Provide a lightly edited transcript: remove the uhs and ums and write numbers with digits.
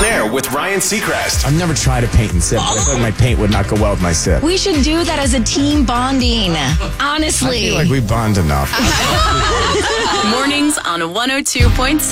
On Air with Ryan Seacrest. I've never tried to paint and sip, but I feel like my paint would not go well with my sip. We should do that as a team bonding. Honestly. I feel like we bond enough. Mornings on 102.7.